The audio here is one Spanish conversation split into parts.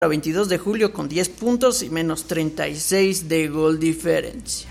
22 de julio con 10 puntos y menos 36 de gol diferencia.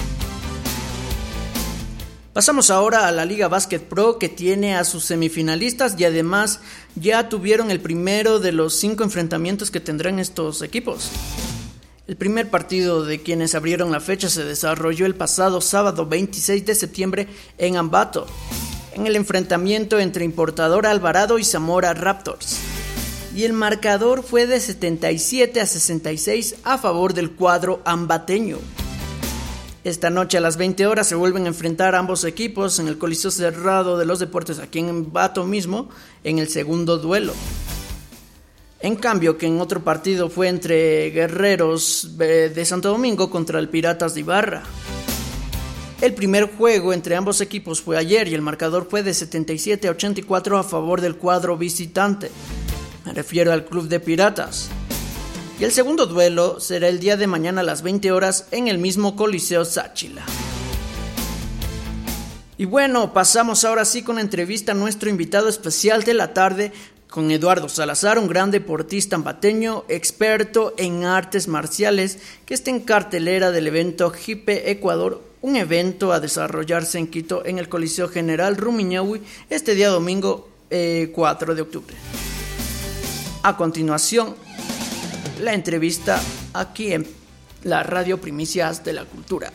Pasamos ahora a la Liga Básquet Pro, que tiene a sus semifinalistas y además ya tuvieron el primero de los 5 enfrentamientos que tendrán estos equipos. El primer partido de quienes abrieron la fecha se desarrolló el pasado sábado 26 de septiembre en Ambato, en el enfrentamiento entre Importador Alvarado y Zamora Raptors. Y el marcador fue de 77-66 a favor del cuadro ambateño. Esta noche a las 20 horas se vuelven a enfrentar ambos equipos en el Coliseo Cerrado de los Deportes aquí en Ambato mismo, en el segundo duelo. En cambio, que en otro partido fue entre Guerreros de Santo Domingo contra el Piratas de Ibarra. El primer juego entre ambos equipos fue ayer y el marcador fue de 77-84 a favor del cuadro visitante. Me refiero al Club de Piratas. Y el segundo duelo será el día de mañana a las 20 horas en el mismo Coliseo Sáchila. Y bueno, pasamos ahora sí con la entrevista a nuestro invitado especial de la tarde, con Eduardo Salazar, un gran deportista ambateño, experto en artes marciales, que está en cartelera del evento JIPE Ecuador, un evento a desarrollarse en Quito en el Coliseo General Rumiñahui este día domingo 4 de octubre. A continuación, la entrevista aquí en la Radio Primicias de la Cultura.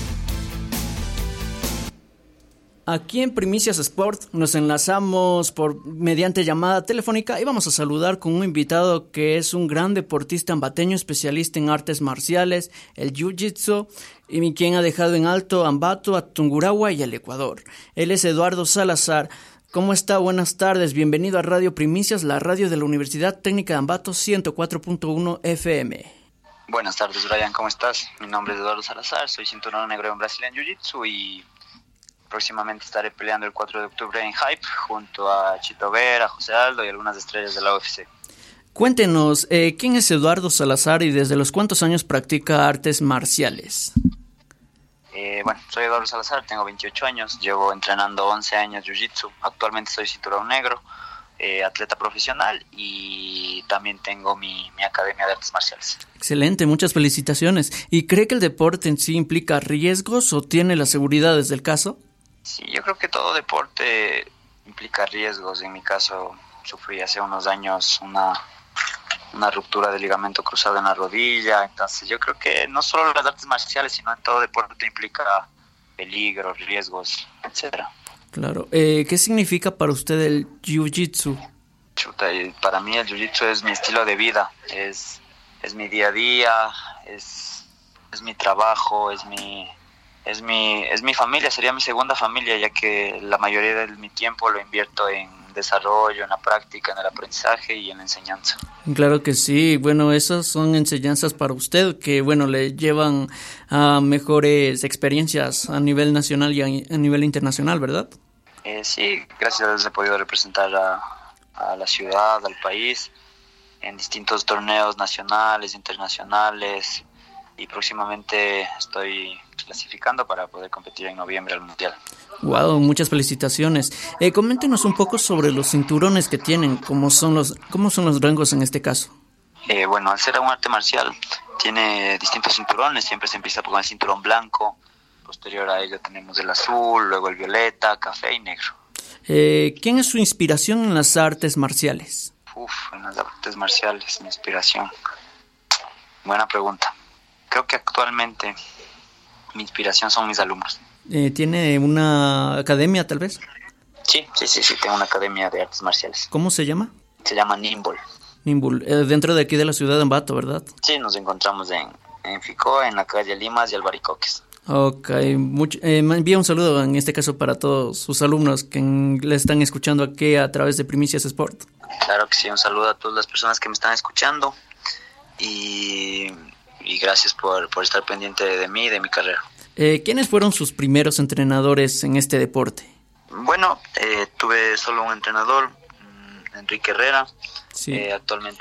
Aquí en Primicias Sport nos enlazamos mediante llamada telefónica y vamos a saludar con un invitado que es un gran deportista ambateño, especialista en artes marciales, el Jiu-Jitsu, y quien ha dejado en alto a Ambato, a Tungurahua y al Ecuador. Él es Eduardo Salazar. ¿Cómo está? Buenas tardes, bienvenido a Radio Primicias, la radio de la Universidad Técnica de Ambato, 104.1 FM. Buenas tardes, Brian, ¿cómo estás? Mi nombre es Eduardo Salazar, soy cinturón negro en Brazilian Jiu-Jitsu y próximamente estaré peleando el 4 de octubre en Hype junto a Chito Vera, a José Aldo y algunas estrellas de la UFC. Cuéntenos, ¿quién es Eduardo Salazar y desde los cuántos años practica artes marciales? Bueno, soy Eduardo Salazar, tengo 28 años, llevo entrenando 11 años Jiu-Jitsu, actualmente soy cinturón negro, atleta profesional y también tengo mi academia de artes marciales. Excelente, muchas felicitaciones. ¿Y cree que el deporte en sí implica riesgos o tiene las seguridades del caso? Sí, yo creo que todo deporte implica riesgos. En mi caso, sufrí hace unos años una ruptura de ligamento cruzado en la rodilla, entonces yo creo que no solo las artes marciales, sino en todo deporte implica peligros, riesgos, etcétera. Claro. ¿Qué significa para usted el Jiu-Jitsu? Para mí el Jiu-Jitsu es mi estilo de vida, es mi día a día, es mi trabajo, es mi familia, sería mi segunda familia, ya que la mayoría de mi tiempo lo invierto en desarrollo, en la práctica, en el aprendizaje y en la enseñanza. Claro que sí, bueno, esas son enseñanzas para usted que, bueno, le llevan a mejores experiencias a nivel nacional y a nivel internacional, ¿verdad? Sí, gracias a Dios he podido representar a la ciudad, al país, en distintos torneos nacionales, internacionales, y próximamente estoy clasificando para poder competir en noviembre al Mundial. Wow, muchas felicitaciones. Coméntenos un poco sobre los cinturones que tienen, cómo son los rangos en este caso. Bueno, al ser un arte marcial, tiene distintos cinturones, siempre se empieza con el cinturón blanco, posterior a ello tenemos el azul, luego el violeta, café y negro. ¿Quién es su inspiración en las artes marciales? En las artes marciales, mi inspiración. Buena pregunta. Creo que actualmente mi inspiración son mis alumnos. ¿Tiene una academia, tal vez? Sí, tengo una academia de artes marciales. ¿Cómo se llama? Se llama Nimble. Dentro de aquí de la ciudad de Ambato, ¿verdad? Sí, nos encontramos en Ficó, en la calle Limas y Albaricoques. Ok, me envía un saludo en este caso para todos sus alumnos que le están escuchando aquí a través de Primicias Sport. Claro que sí, un saludo a todas las personas que me están escuchando y gracias por estar pendiente de mí y de mi carrera. ¿Quiénes fueron sus primeros entrenadores en este deporte? Bueno, tuve solo un entrenador, Enrique Herrera. Sí. Actualmente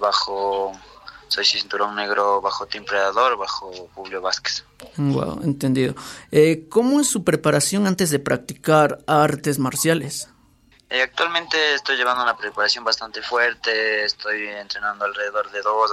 soy cinturón negro bajo Team Predador, bajo Publio Vázquez. Wow, entendido. ¿Cómo es su preparación antes de practicar artes marciales? Actualmente estoy llevando una preparación bastante fuerte, estoy entrenando alrededor de